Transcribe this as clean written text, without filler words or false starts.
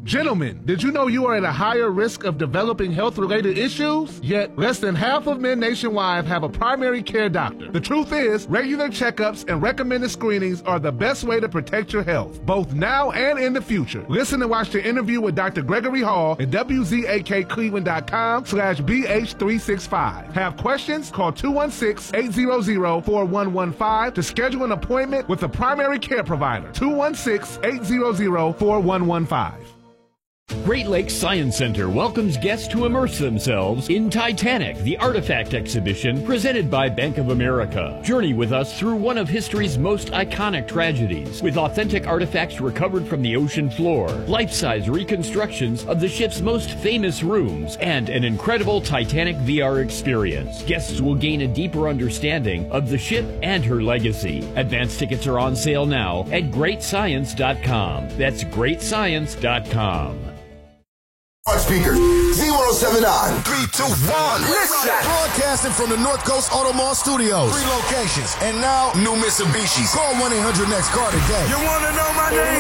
Gentlemen, did you know you are at a higher risk of developing health-related issues? Yet, less than half of men nationwide have a primary care doctor. The truth is, regular checkups and recommended screenings are the best way to protect your health, both now and in the future. Listen and watch the interview with Dr. Gregory Hall at WZAKCleveland.com/BH365. Have questions? Call 216-800-4115 to schedule an appointment with a primary care provider. 216-800-4115. Great Lakes Science Center welcomes guests to immerse themselves in Titanic, the Artifact Exhibition presented by Bank of America. Journey with us through one of history's most iconic tragedies, with authentic artifacts recovered from the ocean floor, life-size reconstructions of the ship's most famous rooms, and an incredible Titanic VR experience. Guests will gain a deeper understanding of the ship and her legacy. Advance tickets are on sale now at greatscience.com. That's greatscience.com. Smart speaker, Z1079, 3, 2, 1, listen! Broadcasting from the North Coast Auto Mall Studios. 3 locations. And now, new Mitsubishis. Call 1-800-NEXT-CAR today. You wanna know my name?